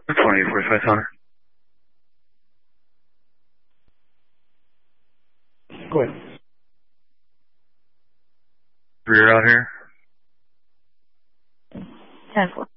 2845 Connor. Go ahead. Rear out here. 10-4.